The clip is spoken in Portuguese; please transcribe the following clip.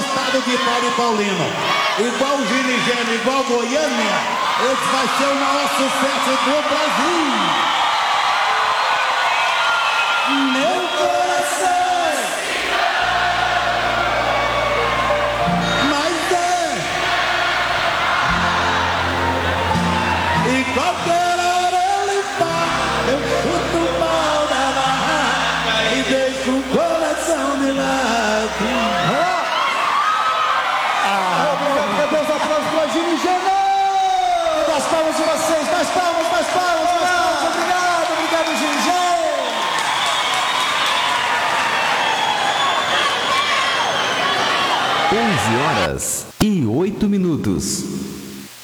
estado de Paulo Paulino. Igual o Girigeno, igual Goiânia, esse vai ser o maior sucesso do Brasil. Meu coração. Mas e qualquer hora ele fala, eu chuto o pau da barraca e deixo o coração de lado. Meus aplausos para Girigeno! Das palmas de vocês, mais palmas, mais palmas, mais palmas. Obrigado, obrigado, Girigeno! Horas e 8 minutos.